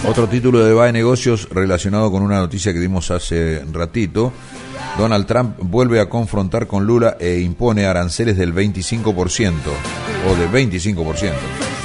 Otro título de VAE Negocios relacionado con una noticia que dimos hace ratito. Donald Trump vuelve a confrontar con Lula e impone aranceles del 25% o de 25%.